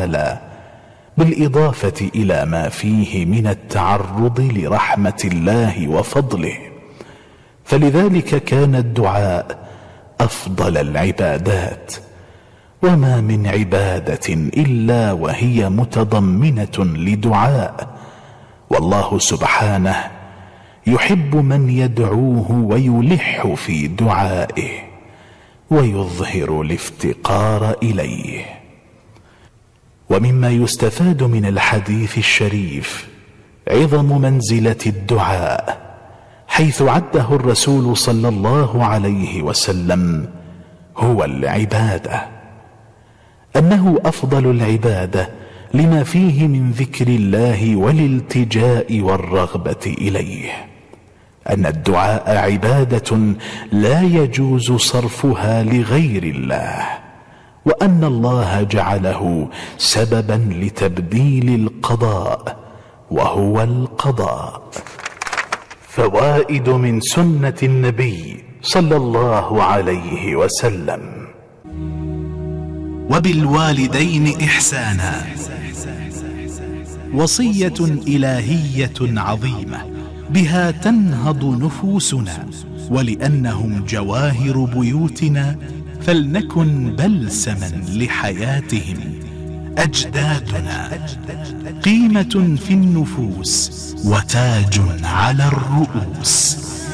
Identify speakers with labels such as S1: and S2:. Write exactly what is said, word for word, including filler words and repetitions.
S1: تعالى، بالإضافة إلى ما فيه من التعرض لرحمة الله وفضله. فلذلك كان الدعاء أفضل العبادات، وما من عبادة إلا وهي متضمنة لدعاء، والله سبحانه يحب من يدعوه ويلح في دعائه ويظهر الافتقار إليه. ومما يستفاد من الحديث الشريف عظم منزلة الدعاء، حيث عده الرسول صلى الله عليه وسلم هو العبادة، أنه أفضل العبادة لما فيه من ذكر الله والالتجاء والرغبة إليه، أن الدعاء عبادة لا يجوز صرفها لغير الله، وأن الله جعله سببا لتبديل القضاء وهو القضاء. فوائد من سنة النبي صلى الله عليه وسلم:
S2: وبالوالدين إحسانا، وصية إلهية عظيمة بها تنهض نفوسنا، ولأنهم جواهر بيوتنا فلنكن بلسما لحياتهم. أجدادنا قيمة في النفوس وتاج على الرؤوس.